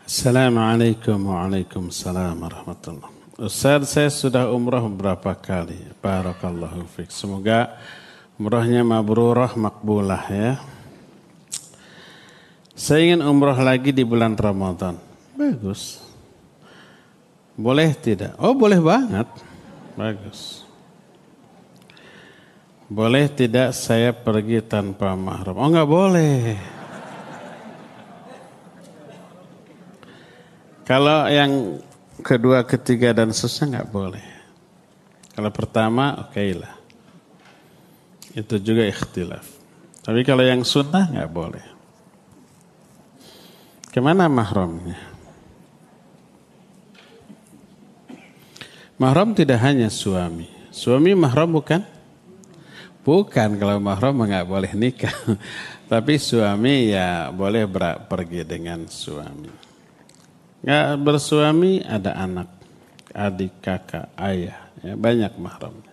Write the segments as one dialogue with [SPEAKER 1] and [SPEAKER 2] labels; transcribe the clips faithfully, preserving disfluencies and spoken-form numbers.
[SPEAKER 1] Assalamualaikum waalaikumsalam warahmatullahi wabarakatuh. Ustaz, saya sudah umrah berapa kali. Barakallahu fiik. Semoga umrahnya mabrurah makbulah ya. Saya ingin umrah lagi di bulan Ramadan. Bagus. Boleh tidak? Oh, boleh banget. Bagus. Boleh tidak saya pergi tanpa mahram? Oh, enggak boleh. Kalau yang kedua, ketiga, dan seterusnya nggak boleh. Kalau pertama, oke okay lah. Itu juga ikhtilaf. Tapi kalau yang sunnah nggak boleh. Kemana mahramnya? Mahram tidak hanya suami. Suami mahram bukan? Bukan, kalau mahram nggak boleh nikah. Tapi suami ya boleh ber- pergi dengan suami. Nggak bersuami ada anak, adik, kakak, ayah, ya, banyak mahramnya.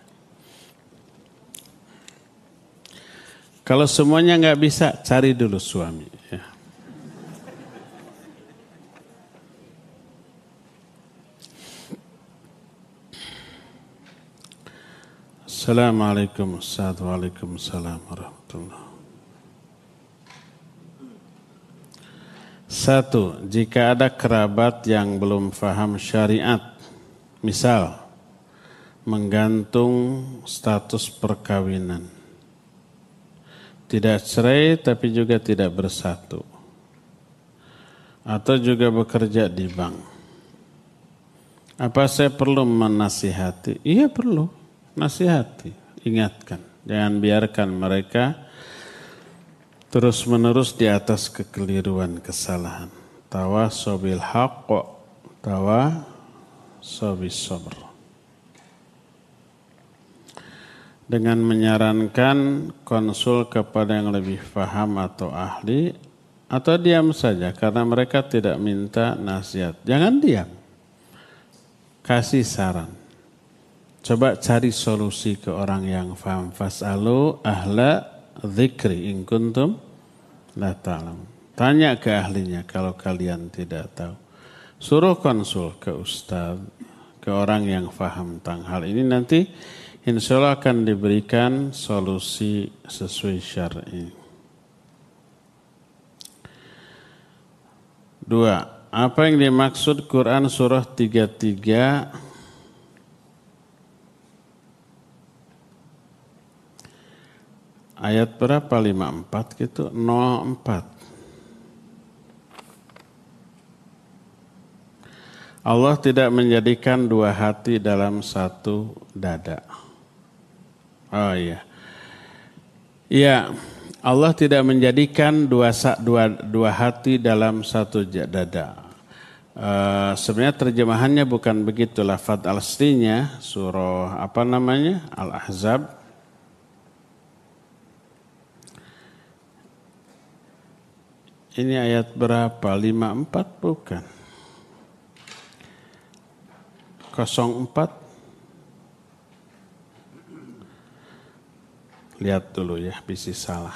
[SPEAKER 1] Kalau semuanya nggak bisa, cari dulu suami. Ya. Assalamualaikum warahmatullahi wabarakatuh. Satu, jika ada kerabat yang belum faham syariat, misal menggantung status perkawinan, tidak cerai tapi juga tidak bersatu, atau juga bekerja di bank. Apa saya perlu menasihati? Iya perlu, nasihati, ingatkan. Jangan biarkan mereka terus menerus di atas kekeliruan, kesalahan. Tawasobil haqq, tawasobis sabr. Dengan menyarankan konsul kepada yang lebih paham atau ahli, atau diam saja karena mereka tidak minta nasihat. Jangan diam. Kasih saran. Coba cari solusi ke orang yang paham. Fas'alu ahla dzikri in kuntum la ta'lamun. Tanya ke ahlinya kalau kalian tidak tahu. Suruh konsul ke ustaz, ke orang yang paham tentang hal ini, nanti insya Allah akan diberikan solusi sesuai syar'i. Dua, apa yang dimaksud Quran surah tiga puluh tiga ayat berapa? lima puluh empat gitu, nol empat. Allah tidak menjadikan dua hati dalam satu dada. Oh iya. Iya, Allah tidak menjadikan dua dua dua hati dalam satu dada. Uh, sebenarnya terjemahannya bukan begitu, lafadz aslinya surah apa namanya? Al-Ahzab. Ini ayat berapa? lima puluh empat bukan? nol empat. Lihat dulu ya, bisa salah.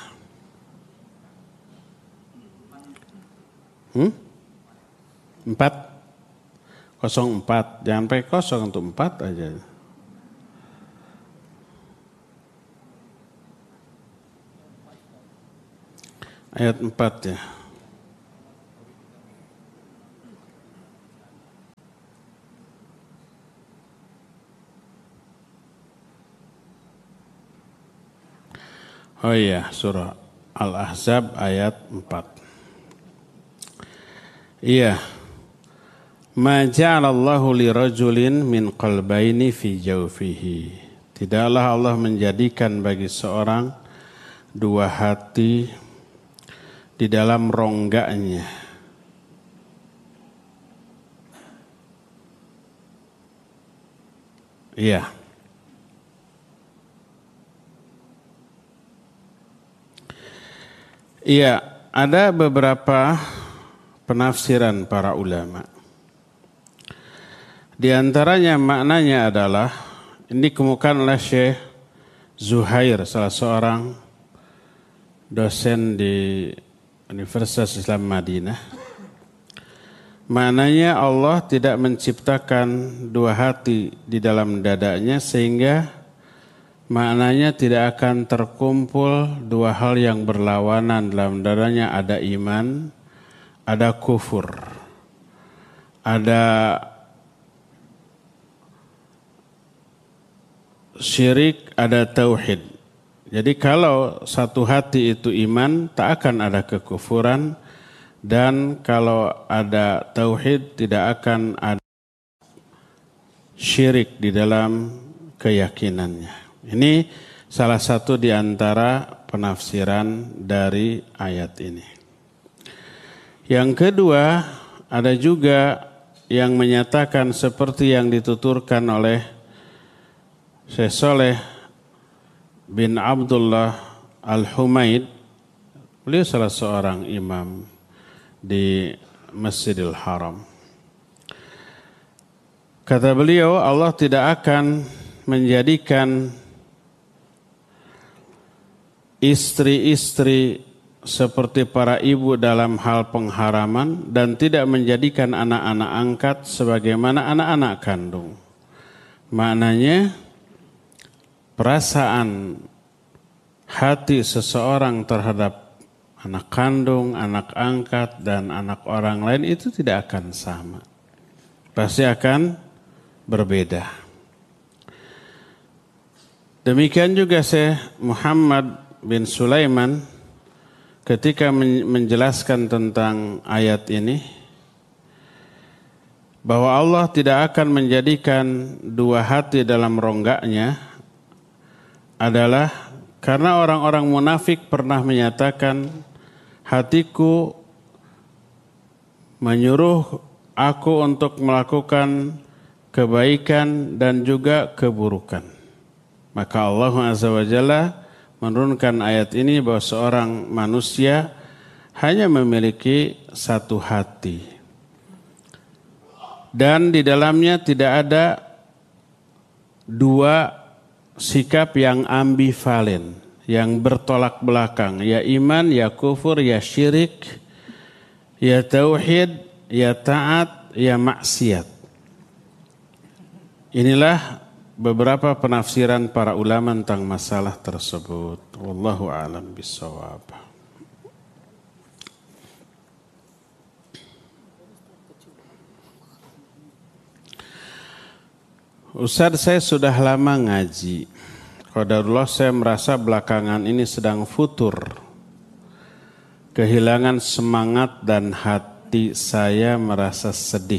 [SPEAKER 1] Hmm? empat? nol empat. Jangan pakai kosong untuk empat aja. Ayat empat ya. Oh iya, surah Al-Ahzab ayat empat. Iya. Ma ja'alallahu lirajulin min qalbaini fi jawfihi. Tidaklah Allah menjadikan bagi seorang dua hati di dalam rongganya. Iya. Iya, ada beberapa penafsiran para ulama. Di antaranya maknanya adalah, ini dikemukakan oleh Syekh Zuhair, salah seorang dosen di Universitas Islam Madinah. Maknanya Allah tidak menciptakan dua hati di dalam dadanya sehingga maknanya tidak akan terkumpul dua hal yang berlawanan dalam dadanya. Ada iman, ada kufur, ada syirik, ada tauhid. Jadi kalau satu hati itu iman, tak akan ada kekufuran. Dan kalau ada tauhid tidak akan ada syirik di dalam keyakinannya. Ini salah satu di antara penafsiran dari ayat ini. Yang kedua, ada juga yang menyatakan seperti yang dituturkan oleh Syekh Saleh bin Abdullah Al-Humaid. Beliau salah seorang imam di Masjidil Haram. Kata beliau, Allah tidak akan menjadikan istri-istri seperti para ibu dalam hal pengharaman dan tidak menjadikan anak-anak angkat sebagaimana anak-anak kandung. Maknanya perasaan hati seseorang terhadap anak kandung, anak angkat, dan anak orang lain itu tidak akan sama. Pasti akan berbeda. Demikian juga Syekh Muhammad bin Sulaiman ketika menjelaskan tentang ayat ini, bahwa Allah tidak akan menjadikan dua hati dalam rongganya adalah karena orang-orang munafik pernah menyatakan, hatiku menyuruh aku untuk melakukan kebaikan dan juga keburukan. Maka Allah Azza wa Jalla menurunkan ayat ini bahwa seorang manusia hanya memiliki satu hati. Dan di dalamnya tidak ada dua sikap yang ambivalen, yang bertolak belakang, ya iman, ya kufur, ya syirik, ya tauhid, ya taat, ya maksiat. Inilah beberapa penafsiran para ulama tentang masalah tersebut. Wallahu a'lam bishawab. Ustaz, saya sudah lama ngaji. Qadarullah saya merasa belakangan ini sedang futur. Kehilangan semangat dan hati saya merasa sedih.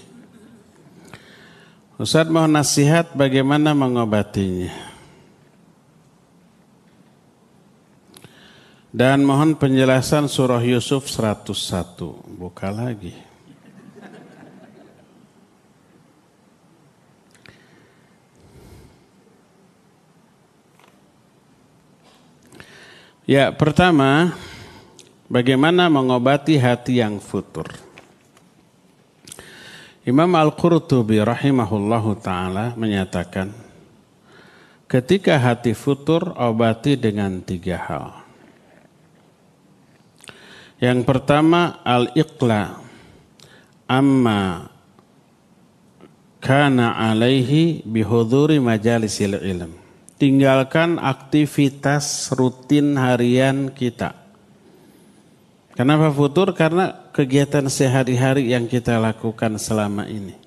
[SPEAKER 1] Ustaz mohon nasihat bagaimana mengobatinya. Dan mohon penjelasan surah Yusuf seratus satu. Buka lagi. Ya, pertama, bagaimana mengobati hati yang futur? Imam Al-Qurtubi rahimahullahu ta'ala menyatakan, ketika hati futur, obati dengan tiga hal. Yang pertama, al-iqla amma kana alaihi bihuduri majalisil ilm. Tinggalkan aktivitas rutin harian kita. Kenapa futur? Karena kegiatan sehari-hari yang kita lakukan selama ini.